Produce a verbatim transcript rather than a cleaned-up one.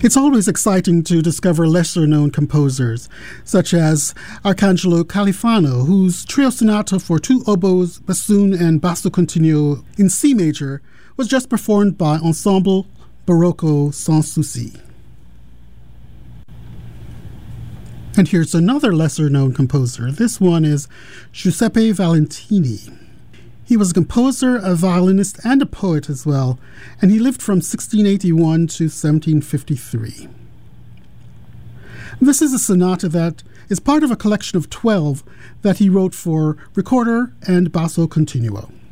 It's always exciting to discover lesser-known composers, such as Arcangelo Califano, whose trio sonata for two oboes, bassoon, and basso continuo in C major was just performed by Ensemble Barocco Sans Souci. And here's another lesser-known composer. This one is Giuseppe Valentini. He was a composer, a violinist, and a poet as well, and he lived from sixteen eighty-one to seventeen fifty-three. This is a sonata that is part of a collection of twelve that he wrote for recorder and basso continuo.